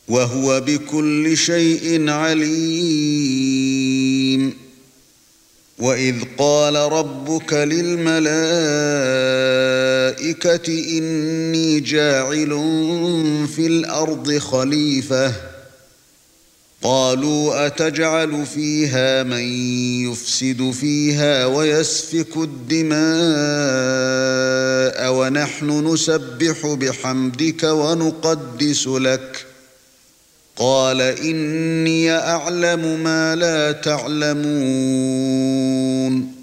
وهو بكل شيء عليم. وإذ قال ربك للملائكة إني جاعل في الأرض خليفة قالوا أتجعل فيها من يفسد فيها ويسفك الدماء ونحن نسبح بحمدك ونقدس لك قال إني أعلم ما لا تعلمون